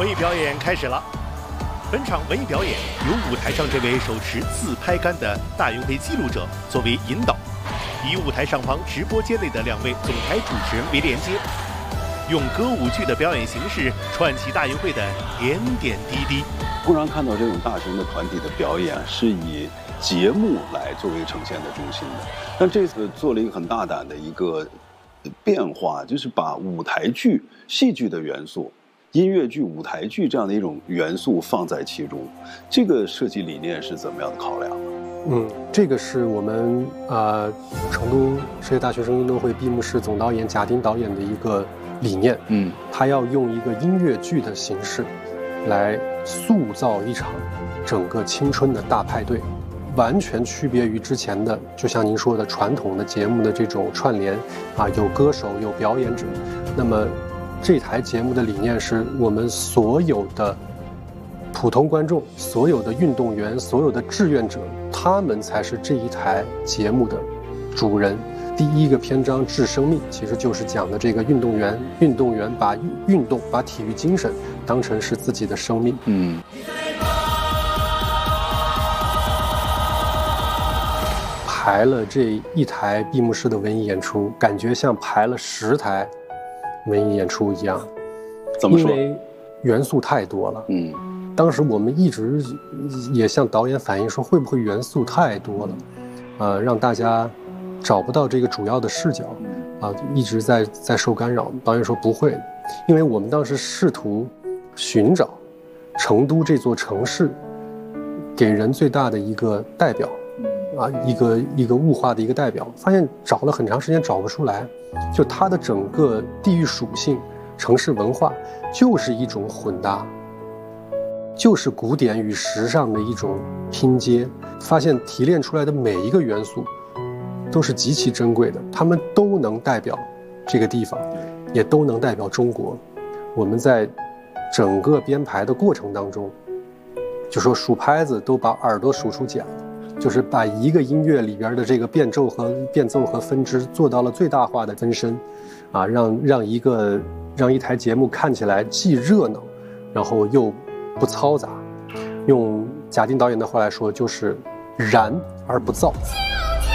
文艺表演开始了。本场文艺表演由舞台上这位手持自拍杆的大运会记录者作为引导，以舞台上方直播间内的2位总台主持人为连接，用歌舞剧的表演形式串起大运会的点点滴滴。 通常看到这种大型的团体的表演是以节目来作为呈现的中心的，但这次做了一个很大胆的一个变化，就是把舞台剧、戏剧的元素、音乐剧、舞台剧这样的一种元素放在其中。这个设计理念是怎么样的考量？ 这个是我们成都世界大学生运动会闭幕式总导演贾丁导演的一个理念。他要用一个音乐剧的形式来塑造一场整个青春的大派对，完全区别于之前的，就像您说的传统的节目的这种串联有歌手有表演者。那么这台节目的理念是我们所有的普通观众、所有的运动员、所有的志愿者，他们才是这一台节目的主人。第一个篇章致生命，其实就是讲的这个运动员把运动、把体育精神当成是自己的生命。排了这一台闭幕式的文艺演出，感觉像排了10台文艺演出一样。 怎么说？ 因为元素太多了。当时我们一直也向导演反映说，会不会元素太多了，让大家找不到这个主要的视角，一直在受干扰。导演说不会，因为我们当时试图寻找成都这座城市给人最大的一个代表，一个物化的一个代表，发现找了很长时间找不出来。就它的整个地域属性、城市文化就是一种混搭，就是古典与时尚的一种拼接。发现提炼出来的每一个元素都是极其珍贵的，他们都能代表这个地方，也都能代表中国。我们在整个编排的过程当中，就说数拍子都把耳朵数出茧，就是把一个音乐里边的这个变奏和分支做到了最大化的分身，让一台节目看起来既热闹，然后又不嘈杂。用贾丁导演的话来说，就是燃而不躁。